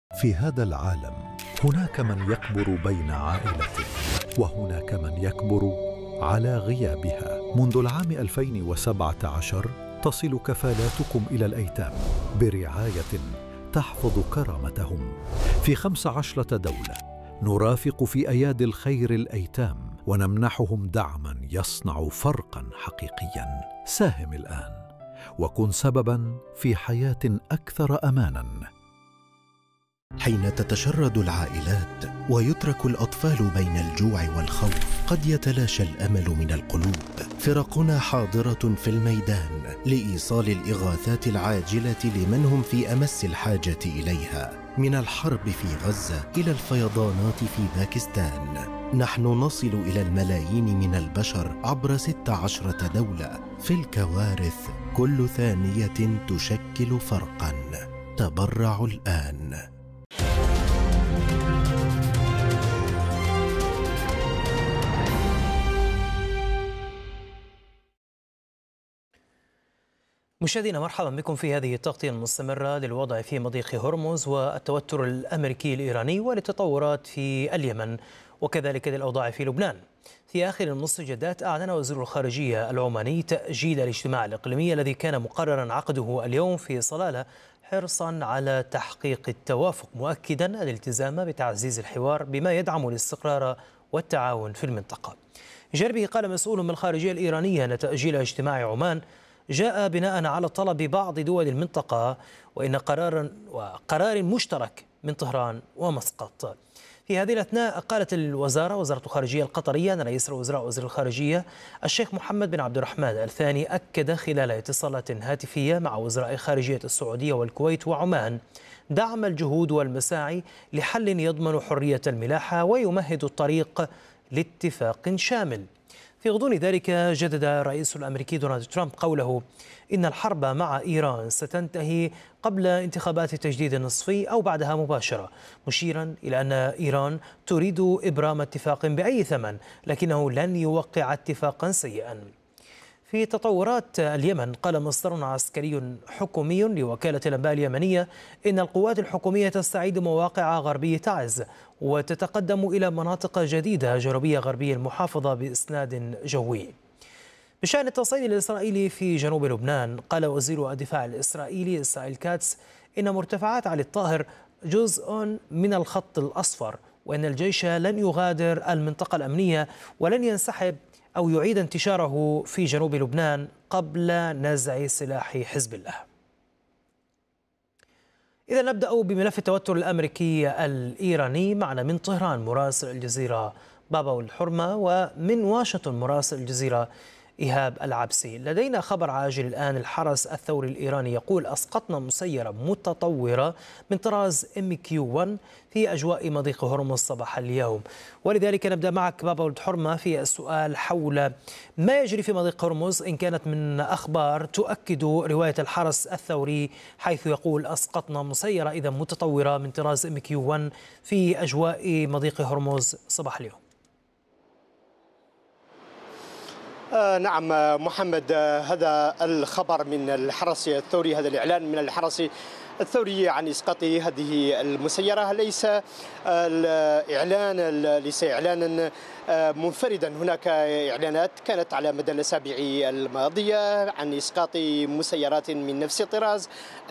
في هذا العالم هناك من يكبر بين عائلته، وهناك من يكبر على غيابها. منذ العام 2017 تصل كفالاتكم إلى الأيتام برعاية تحفظ كرامتهم في 15 دولة. نرافق في أيادي الخير الأيتام ونمنحهم دعما يصنع فرقا حقيقيا. ساهم الآن وكن سببا في حياة أكثر أمانا. حين تتشرد العائلات ويترك الأطفال بين الجوع والخوف قد يتلاشى الأمل من القلوب. فرقنا حاضرة في الميدان لإيصال الإغاثات العاجلة لمن هم في أمس الحاجة إليها، من الحرب في غزة إلى الفيضانات في باكستان. نحن نصل إلى الملايين من البشر عبر 16 دولة. في الكوارث كل ثانية تشكل فرقا. تبرعوا الآن. مشاهدينا، مرحبا بكم في هذه التغطية المستمرة للوضع في مضيق هرمز والتوتر الأمريكي الإيراني وللتطورات في اليمن وكذلك للأوضاع في لبنان. في آخر المستجدات أعلن وزير الخارجية العماني تأجيل الاجتماع الإقليمي الذي كان مقررا عقده اليوم في صلالة حرصا على تحقيق التوافق، مؤكدا الالتزام بتعزيز الحوار بما يدعم الاستقرار والتعاون في المنطقة. بجانبه قال مسؤول من الخارجية الإيرانية أن تأجيل اجتماع عمان جاء بناء على طلب بعض دول المنطقة وإن قرار مشترك من طهران ومسقط. في هذه الأثناء قالت وزارة الخارجية القطرية أن رئيس الوزراء وزير الخارجية الشيخ محمد بن عبد الرحمن الثاني أكد خلال اتصالات هاتفية مع وزراء خارجية السعودية والكويت وعمان دعم الجهود والمساعي لحل يضمن حرية الملاحة ويمهد الطريق لاتفاق شامل. في غضون ذلك جدد الرئيس الأمريكي دونالد ترامب قوله إن الحرب مع إيران ستنتهي قبل انتخابات التجديد النصفي أو بعدها مباشرة، مشيرا إلى أن إيران تريد إبرام اتفاق بأي ثمن لكنه لن يوقع اتفاقا سيئا. في تطورات اليمن قال مصدر عسكري حكومي لوكالة الأنباء اليمنية إن القوات الحكومية تستعيد مواقع غربي تعز وتتقدم إلى مناطق جديدة جنوبية غربي المحافظة بإسناد جوي. بشأن التصعيد الإسرائيلي في جنوب لبنان قال وزير الدفاع الإسرائيلي إسرائيل كاتس إن مرتفعات علي الطاهر جزء من الخط الأصفر وإن الجيش لن يغادر المنطقة الأمنية ولن ينسحب أو يعيد انتشاره في جنوب لبنان قبل نزع سلاح حزب الله. إذا نبدأ بملف التوتر الأمريكي الإيراني. معنا من طهران مراسل الجزيرة بابا الحرمة ومن واشنطن مراسل الجزيرة إيهاب العبسي. لدينا خبر عاجل الآن. الحرس الثوري الإيراني يقول أسقطنا مسيرة متطورة من طراز MQ-1 في أجواء مضيق هرمز صباح اليوم، ولذلك نبدأ معك بابا الحرمة في السؤال حول ما يجري في مضيق هرمز، إن كانت من أخبار تؤكد رواية الحرس الثوري حيث يقول أسقطنا مسيرة إذا متطورة من طراز MQ-1 في أجواء مضيق هرمز صباح اليوم. نعم محمد، هذا الخبر من الحرس الثوري، هذا الإعلان من الحرس الثوري عن إسقاط هذه المسيرة ليس إعلانا منفردا. هناك إعلانات كانت على مدى الأسابيع الماضية عن إسقاط مسيرات من نفس الطراز